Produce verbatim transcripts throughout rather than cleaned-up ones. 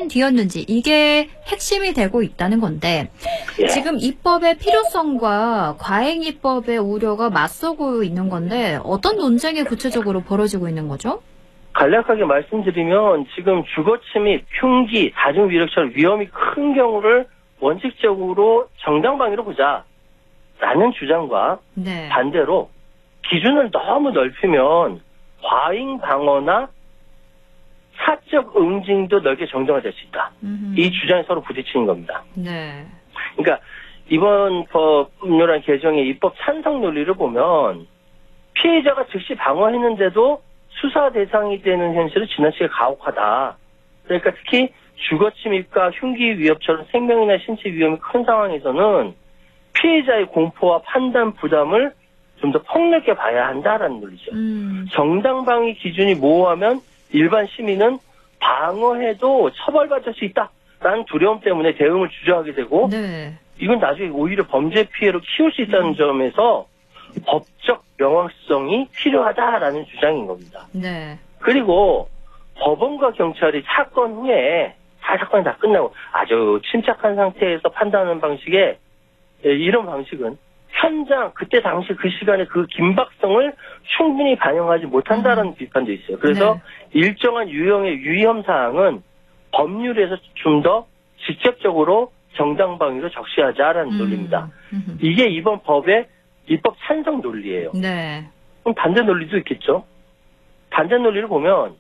하는 뒤였는지 이게 핵심이 되고 있다는 건데 예. 지금 입법의 필요성과 과잉 입법의 우려가 맞서고 있는 건데 어떤 논쟁이 구체적으로 벌어지고 있는 거죠? 간략하게 말씀드리면 지금 주거침입, 흉기, 다중위력처럼 위험이 큰 경우를 원칙적으로 정당방위로 보자라는 주장과 네. 반대로 기준을 너무 넓히면 과잉 방어나 사적 응징도 넓게 정당화될 수 있다. 음흠. 이 주장이 서로 부딪히는 겁니다. 네. 그러니까 이번 법률안 개정의 입법 찬성 논리를 보면 피해자가 즉시 방어했는데도 수사 대상이 되는 현실은 지나치게 가혹하다. 그러니까 특히 주거침입과 흉기 위협처럼 생명이나 신체 위험이 큰 상황에서는 피해자의 공포와 판단 부담을 좀 더 폭넓게 봐야 한다라는 논리죠. 음. 정당방위 기준이 모호하면 일반 시민은 방어해도 처벌받을 수 있다라는 두려움 때문에 대응을 주저하게 되고 네. 이건 나중에 오히려 범죄 피해로 키울 수 있다는 음. 점에서 법적 명확성이 필요하다라는 주장인 겁니다. 네. 그리고 법원과 경찰이 사건 후에 다 사건이 다 끝나고 아주 침착한 상태에서 판단하는 방식에 이런 방식은 현장 그때 당시 그 시간에 그 긴박성을 충분히 반영하지 못한다라는 음. 비판도 있어요. 그래서 네. 일정한 유형의 위험 사항은 법률에서 좀 더 직접적으로 정당방위로 적시하자라는 음. 논리입니다. 음. 이게 이번 법의 입법 찬성 논리예요. 네. 그럼 반대 논리도 있겠죠. 반대 논리를 보면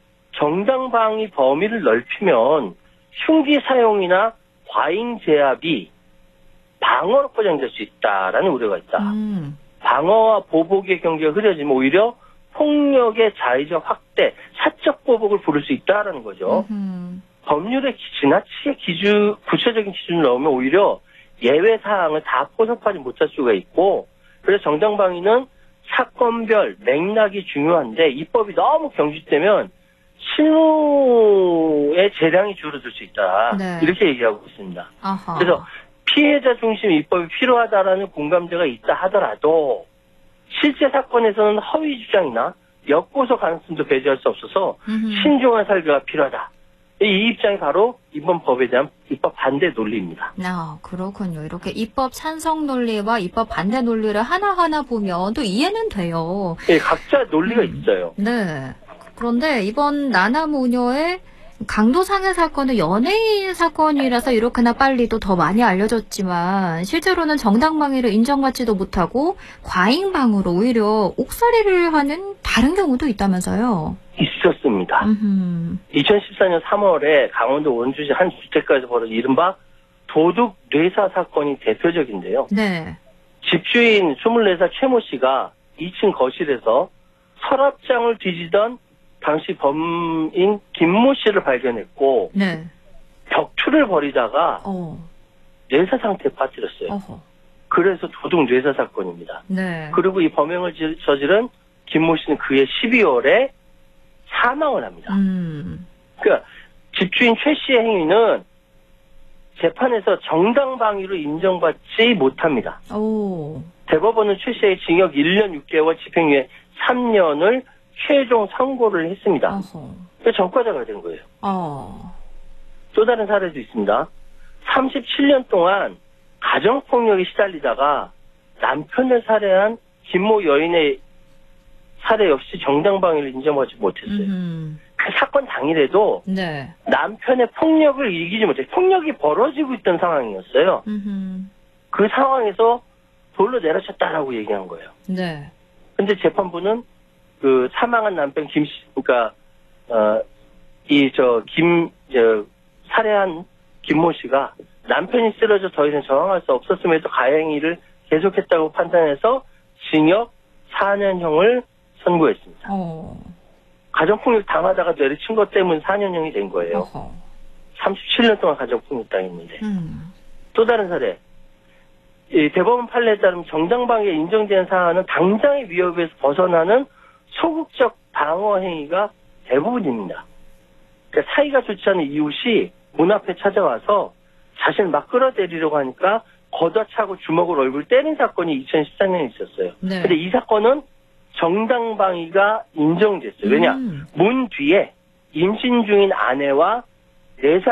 정당방위 범위를 넓히면 흉기 사용이나 과잉 제압이 방어로 포장될 수 있다라는 우려가 있다. 음. 방어와 보복의 경계가 흐려지면 오히려 폭력의 자의적 확대, 사적 보복을 부를 수 있다라는 거죠. 음흠. 법률에 지나치게 기준, 구체적인 기준을 넣으면 오히려 예외 사항을 다 포섭하지 못할 수가 있고, 그래서 정당방위는 사건별 맥락이 중요한데 입법이 너무 경직되면 실무의 재량이 줄어들 수 있다. 네. 이렇게 얘기하고 있습니다. 아하. 그래서 피해자 중심 입법이 필요하다라는 공감대가 있다 하더라도 실제 사건에서는 허위 주장이나 역고소 가능성도 배제할 수 없어서 음흠. 신중한 설계가 필요하다. 이 입장이 바로 이번 법에 대한 입법 반대 논리입니다. 아, 그렇군요. 이렇게 입법 찬성 논리와 입법 반대 논리를 하나하나 보면 또 이해는 돼요. 네, 각자 논리가 음. 있어요. 네. 그런데 이번 나나무녀의 강도 상해 사건은 연예인 사건이라서 이렇게나 빨리 또 더 많이 알려졌지만 실제로는 정당방위를 인정받지도 못하고 과잉방어로 오히려 옥살이를 하는 다른 경우도 있다면서요. 있었습니다. 음흠. 이천십사 년 삼월에 강원도 원주시 한 주택가에서 벌어진 이른바 도둑 뇌사 사건이 대표적인데요. 네. 집주인 스물네 살 최모 씨가 이 층 거실에서 서랍장을 뒤지던 당시 범인 김모 씨를 발견했고 네. 격투를 벌이다가 어. 뇌사 상태에 빠뜨렸어요. 어허. 그래서 도둑 뇌사 사건입니다. 네. 그리고 이 범행을 저지른 김모 씨는 그해 십이월에 사망을 합니다. 음. 그러니까 집주인 최 씨의 행위는 재판에서 정당방위로 인정받지 못합니다. 오. 대법원은 최 씨의 징역 일 년 육 개월, 집행유예 삼 년을 최종 선고를 했습니다. 그래서 전과자가 된 거예요. 어. 또 다른 사례도 있습니다. 삼십칠 년 동안 가정폭력에 시달리다가 남편을 살해한 김모 여인의 살해 역시 정당방위를 인정하지 못했어요. 음흠. 그 사건 당일에도 네. 남편의 폭력을 이기지 못해 폭력이 벌어지고 있던 상황이었어요. 음흠. 그 상황에서 돌로 내려쳤다라고 얘기한 거예요. 네. 근데 재판부는 그 사망한 남편 김 씨, 그러니까 어, 이 저 김 저 살해한 김모 씨가 남편이 쓰러져 더 이상 저항할 수 없었음에도 가해행위를 계속했다고 판단해서 징역 사 년형을 선고했습니다. 어. 가정폭력 당하다가 내리친 것 때문에 사 년형이 된 거예요. 어허. 삼십칠 년 동안 가정폭력 당했는데. 음. 또 다른 사례. 이 대법원 판례에 따르면 정당방위에 인정된 사안은 당장의 위협에서 벗어나는 소극적 방어 행위가 대부분입니다. 그러니까 사이가 좋지 않은 이웃이 문 앞에 찾아와서 자신을 막 끌어내리려고 하니까 걷어차고 주먹으로 얼굴 때린 사건이 이천십사 년에 있었어요. 네. 근데 이 사건은 정당방위가 인정됐어요. 왜냐? 음. 문 뒤에 임신 중인 아내와 네 살